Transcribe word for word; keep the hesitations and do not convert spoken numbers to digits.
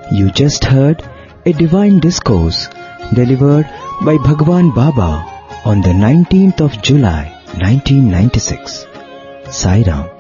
You just heard a divine discourse delivered by Bhagwan Baba on the nineteenth of July nineteen ninety-six. Sai Ram.